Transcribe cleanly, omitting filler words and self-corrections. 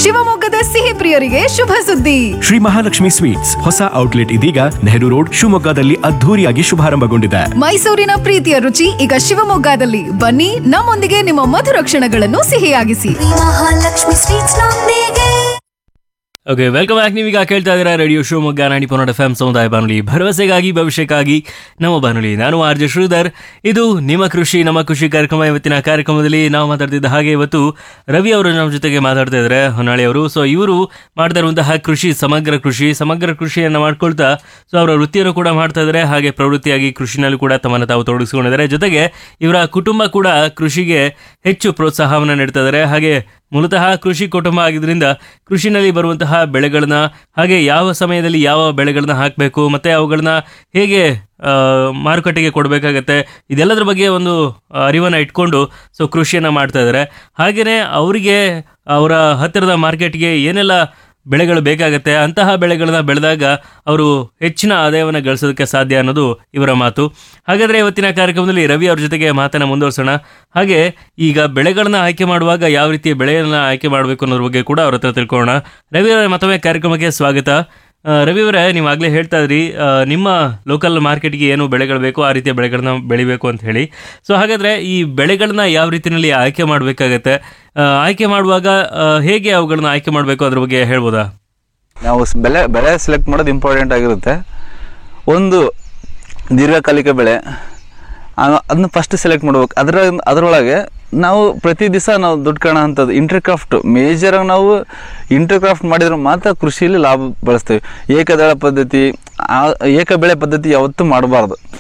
ಶಿವಮೊಗ್ಗದ ಸಿಹಿ ಪ್ರಿಯರಿಗೆ ಶುಭ ಸುದ್ದಿ. ಶ್ರೀ ಮಹಾಲಕ್ಷ್ಮಿ ಸ್ವೀಟ್ಸ್ ಹೊಸ ಔಟ್ಲೆಟ್ ಇದೀಗ ನೆಹರು ರೋಡ್ ಶಿವಮೊಗ್ಗದಲ್ಲಿ ಅದ್ಧೂರಿಯಾಗಿ ಶುಭಾರಂಭಗೊಂಡಿದೆ. ಮೈಸೂರಿನ ಪ್ರೀತಿಯ ರುಚಿ ಈಗ ಶಿವಮೊಗ್ಗದಲ್ಲಿ. ಬನ್ನಿ, ನಮ್ಮೊಂದಿಗೆ ನಿಮ್ಮ ಮಧುರ ಕ್ಷಣಗಳನ್ನು ಸಿಹಿಯಾಗಿಸಿ. ಮಹಾಲಕ್ಷ್ಮಿ ಸ್ವೀಟ್ಸ್ ನೊಂದಿಗೆ. Okay, welcome back. ನೀವೀಗ ಕೇಳ್ತಾ ಇದ್ದೀರಾ ರೇಡಿಯೋ ಶಿವಮೊಗ್ಗ 90.4 FM ಸಮುದಾಯ ಬಾನುಲಿ, ಭರವಸೆಗಾಗಿ ಭವಿಷ್ಯಕ್ಕಾಗಿ ನಮ್ಮ ಬಾನುಲಿ. ನಾನು ಆರ್.ಜೆ. ಶ್ರೀಧರ್. ಇದು ನಿಮ್ಮ ಕೃಷಿ ನಮ್ಮ ಖುಷಿ ಕಾರ್ಯಕ್ರಮ. ಇವತ್ತಿನ ಕಾರ್ಯಕ್ರಮದಲ್ಲಿ ನಾವು ಮಾತಾಡ್ತಿದ್ದ ಹಾಗೆ ಇವತ್ತು ರವಿ ಅವರು ನಮ್ಮ ಜೊತೆಗೆ ಮಾತಾಡ್ತಾ ಇದ್ದಾರೆ, ಹೊನ್ನಾಳಿ ಅವರು. ಸೊ ಇವರು ಮಾಡ್ತಾ ಇರುವಂತಹ ಕೃಷಿ ಸಮಗ್ರ ಕೃಷಿಯನ್ನು ಮಾಡ್ಕೊಳ್ತಾ ಸೊ ಅವರ ವೃತ್ತಿಯನ್ನು ಕೂಡ ಮಾಡ್ತಾ ಇದ್ದಾರೆ. ಹಾಗೆ ಪ್ರವೃತ್ತಿಯಾಗಿ ಕೃಷಿನಲ್ಲಿ ಕೂಡ ತಮ್ಮನ್ನು ತಾವು ತೊಡಗಿಸಿಕೊಂಡಿದ್ದಾರೆ. ಜೊತೆಗೆ ಇವರ ಕುಟುಂಬ ಕೂಡ ಕೃಷಿಗೆ ಹೆಚ್ಚು ಪ್ರೋತ್ಸಾಹವನ್ನು ನೀಡ್ತಾ ಇದ್ದಾರೆ. ಹಾಗೆ ಮೂಲತಃ ಕೃಷಿ ಕುಟುಂಬ ಆಗಿದ್ದರಿಂದ ಕೃಷಿನಲ್ಲಿ ಬರುವಂತಹ ಬೆಳೆಗಳನ್ನ, ಹಾಗೆ ಯಾವ ಸಮಯದಲ್ಲಿ ಯಾವ ಬೆಳೆಗಳನ್ನ ಹಾಕಬೇಕು, ಮತ್ತೆ ಅವುಗಳನ್ನ ಹೇಗೆ ಮಾರುಕಟ್ಟೆಗೆ ಕೊಡಬೇಕಾಗತ್ತೆ, ಇದೆಲ್ಲದರ ಬಗ್ಗೆ ಒಂದು ಅರಿವನ್ನು ಇಟ್ಕೊಂಡು ಸೊ ಕೃಷಿಯನ್ನು ಮಾಡ್ತಾ ಇದ್ದಾರೆ. ಹಾಗೆಯೇ ಅವರಿಗೆ ಅವರ ಹತ್ತಿರದ ಮಾರ್ಕೆಟ್ಗೆ ಏನೆಲ್ಲ ಬೆಳೆಗಳು ಬೇಕಾಗತ್ತೆ, ಅಂತಹ ಬೆಳೆಗಳನ್ನ ಬೆಳೆದಾಗ ಅವರು ಹೆಚ್ಚಿನ ಆದಾಯವನ್ನು ಗಳಿಸೋದಕ್ಕೆ ಸಾಧ್ಯ ಅನ್ನೋದು ಇವರ ಮಾತು. ಹಾಗಾದರೆ ಇವತ್ತಿನ ಕಾರ್ಯಕ್ರಮದಲ್ಲಿ ರವಿ ಅವ್ರ ಜೊತೆಗೆ ಮಾತನ್ನು ಮುಂದುವರ್ಸೋಣ. ಹಾಗೆ ಈಗ ಬೆಳೆಗಳನ್ನ ಆಯ್ಕೆ ಮಾಡುವಾಗ ಯಾವ ರೀತಿಯ ಬೆಳೆಯನ್ನು ಆಯ್ಕೆ ಮಾಡಬೇಕು ಅನ್ನೋದ್ರ ಬಗ್ಗೆ ಕೂಡ ಅವ್ರ ಹತ್ರ ತಿಳ್ಕೊಳ್ಳೋಣ. ರವಿ ಅವರ ಮತ್ತೊಮ್ಮೆ ಕಾರ್ಯಕ್ರಮಕ್ಕೆ ಸ್ವಾಗತ. ರವಿ ಅವರೇ, ನೀವು ಆಗಲೇ ಹೇಳ್ತಾ ಇದ್ರಿ ನಿಮ್ಮ ಲೋಕಲ್ ಮಾರ್ಕೆಟ್ಗೆ ಏನು ಬೆಳೆಗಳು ಬೇಕು ಆ ರೀತಿಯ ಬೆಳೆಗಳನ್ನ ಬೆಳಿಬೇಕು ಅಂತ ಹೇಳಿ. ಸೊ ಹಾಗಾದರೆ ಈ ಬೆಳೆಗಳನ್ನ ಯಾವ ರೀತಿಯಲ್ಲಿ ಆಯ್ಕೆ ಮಾಡಬೇಕಾಗತ್ತೆ, ಆಯ್ಕೆ ಮಾಡುವಾಗ ಹೇಗೆ ಅವುಗಳನ್ನ ಆಯ್ಕೆ ಮಾಡಬೇಕು ಅದ್ರ ಬಗ್ಗೆ ಹೇಳ್ಬೋದಾ? ನಾವು ಬೆಳೆ ಸೆಲೆಕ್ಟ್ ಮಾಡೋದು ಇಂಪಾರ್ಟೆಂಟ್ ಆಗಿರುತ್ತೆ. ಒಂದು ದೀರ್ಘಕಾಲಿಕ ಬೆಳೆ ಅದನ್ನ ಫಸ್ಟ್ ಸೆಲೆಕ್ಟ್ ಮಾಡ್ಬೇಕು. ಅದರೊಳಗೆ ನಾವು ಪ್ರತಿ ದಿವಸ ನಾವು ದುಡ್ಡು ಕಾಣೋ ಅಂಥದ್ದು ಇಂಟರ್ಕ್ರಾಫ್ಟ್ ಮೇಜರಾಗಿ ನಾವು ಇಂಟರ್ಕ್ರಾಫ್ಟ್ ಮಾಡಿದ್ರೆ ಮಾತ್ರ ಕೃಷಿಯಲ್ಲಿ ಲಾಭ ಬಳಸ್ತೇವೆ. ಏಕ ಬೆಳೆ ಪದ್ಧತಿ ಯಾವತ್ತೂ ಮಾಡಬಾರ್ದು.